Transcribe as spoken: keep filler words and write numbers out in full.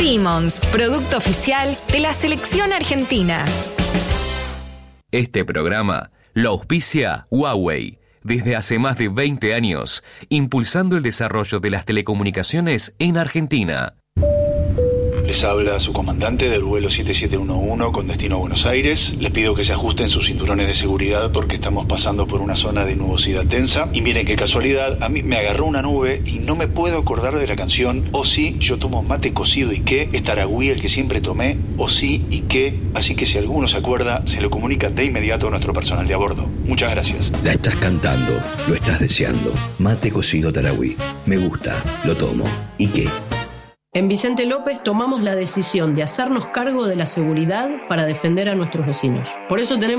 Simmons, producto oficial de la selección argentina. Este programa lo auspicia Huawei, desde hace más de veinte años, impulsando el desarrollo de las telecomunicaciones en Argentina. Les habla su comandante del vuelo siete siete uno uno con destino a Buenos Aires. Les pido que se ajusten sus cinturones de seguridad porque estamos pasando por una zona de nubosidad tensa. Y miren qué casualidad, a mí me agarró una nube y no me puedo acordar de la canción O sí, yo tomo mate cocido y qué, es Taragüí el que siempre tomé, O sí y qué. Así que si alguno se acuerda, se lo comunica de inmediato a nuestro personal de a bordo. Muchas gracias. La estás cantando, lo estás deseando. Mate cocido Taragüí. Me gusta, lo tomo. ¿Y qué? En Vicente López tomamos la decisión de hacernos cargo de la seguridad para defender a nuestros vecinos. Por eso tenemos